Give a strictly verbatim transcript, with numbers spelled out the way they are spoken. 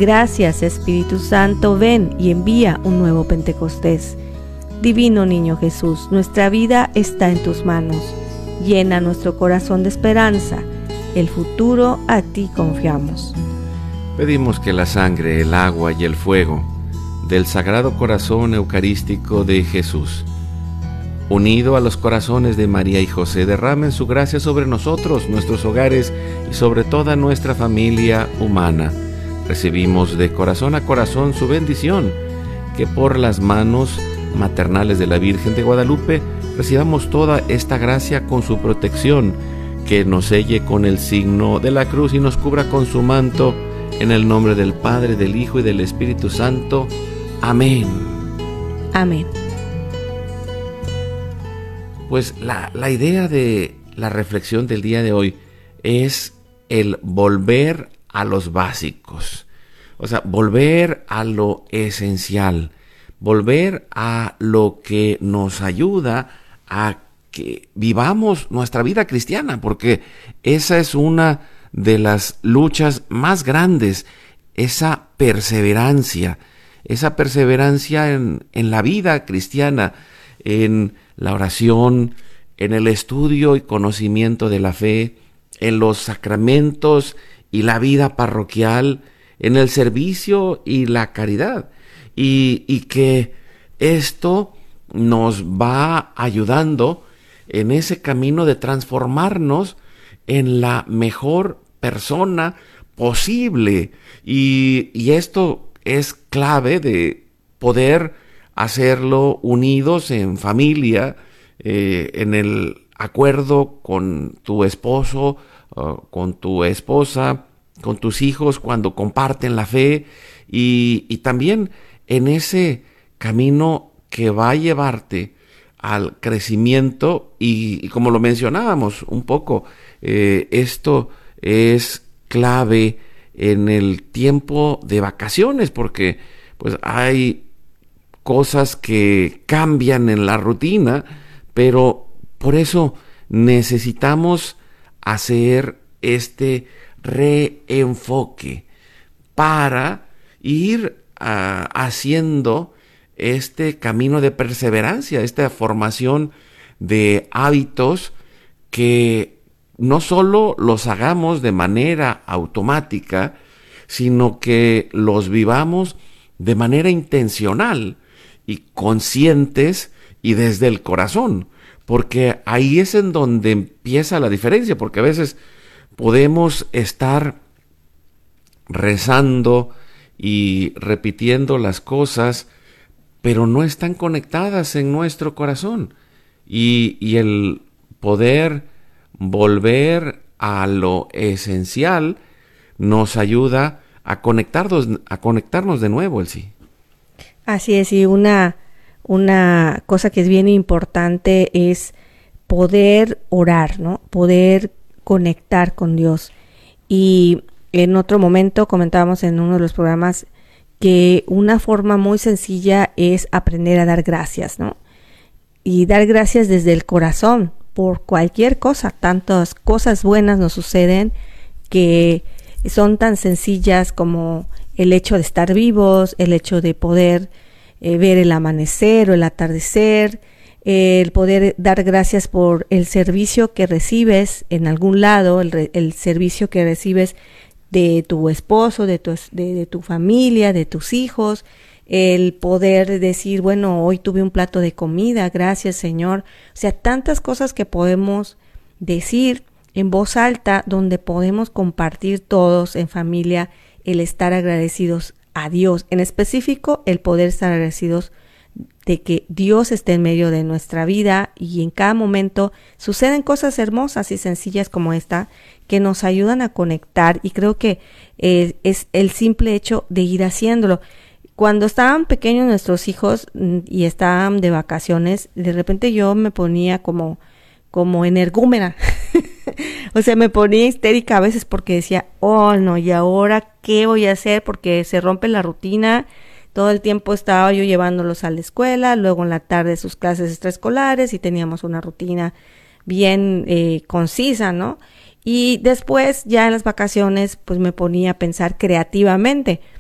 Gracias, Espíritu Santo, ven y envía un nuevo Pentecostés. Divino Niño Jesús, nuestra vida está en tus manos. Llena nuestro corazón de esperanza. El futuro a ti confiamos. Pedimos que la sangre, el agua y el fuego del Sagrado Corazón Eucarístico de Jesús, unido a los corazones de María y José, derramen su gracia sobre nosotros, nuestros hogares y sobre toda nuestra familia humana. Recibimos de corazón a corazón su bendición, que por las manos maternales de la Virgen de Guadalupe recibamos toda esta gracia con su protección, que nos selle con el signo de la cruz y nos cubra con su manto, en el nombre del Padre, del Hijo y del Espíritu Santo. Amén. Amén. Pues la, la idea de la reflexión del día de hoy es el volver a los básicos, o sea, volver a lo esencial, volver a lo que nos ayuda a que vivamos nuestra vida cristiana, porque esa es una de las luchas más grandes, esa perseverancia, esa perseverancia en, en la vida cristiana, en la oración, en el estudio y conocimiento de la fe, en los sacramentos y la vida parroquial, en el servicio y la caridad, y, y que esto nos va ayudando en ese camino de transformarnos en la mejor persona posible, y, y esto es clave de poder hacerlo unidos en familia, eh, en el acuerdo con tu esposo, uh, con tu esposa, con tus hijos cuando comparten la fe, y, y también en ese camino que va a llevarte al crecimiento, y, y como lo mencionábamos un poco, eh, esto es clave en el tiempo de vacaciones, porque pues hay cosas que cambian en la rutina, pero por eso necesitamos hacer este reenfoque para ir uh, haciendo este camino de perseverancia, esta formación de hábitos que no solo los hagamos de manera automática, sino que los vivamos de manera intencional y conscientes y desde el corazón, porque ahí es en donde empieza la diferencia, porque a veces podemos estar rezando y repitiendo las cosas, pero no están conectadas en nuestro corazón, y, y el poder volver a lo esencial nos ayuda a conectarnos, a conectarnos de nuevo, Elsie. Así es, y una, una cosa que es bien importante es poder orar, ¿no? Poder conectar con Dios. Y en otro momento comentábamos en uno de los programas que una forma muy sencilla es aprender a dar gracias, ¿no? Y dar gracias desde el corazón por cualquier cosa. Tantas cosas buenas nos suceden que son tan sencillas como el hecho de estar vivos, el hecho de poder eh, ver el amanecer o el atardecer, eh, el poder dar gracias por el servicio que recibes en algún lado, el, re, el servicio que recibes de tu esposo, de tu, de, de tu familia, de tus hijos, el poder decir, bueno, hoy tuve un plato de comida, gracias Señor. O sea, tantas cosas que podemos decir en voz alta, donde podemos compartir todos en familia el estar agradecidos a Dios, en específico el poder estar agradecidos de que Dios esté en medio de nuestra vida, y en cada momento suceden cosas hermosas y sencillas como esta que nos ayudan a conectar, y creo que eh, es el simple hecho de ir haciéndolo. Cuando estaban pequeños nuestros hijos y estaban de vacaciones, de repente yo me ponía como como energúmena, o sea, me ponía histérica a veces porque decía, oh no, ¿y ahora qué voy a hacer? Porque se rompe la rutina. Todo el tiempo estaba yo llevándolos a la escuela, luego en la tarde sus clases extraescolares, y teníamos una rutina bien eh, concisa, ¿no? Y después ya en las vacaciones pues me ponía a pensar creativamente,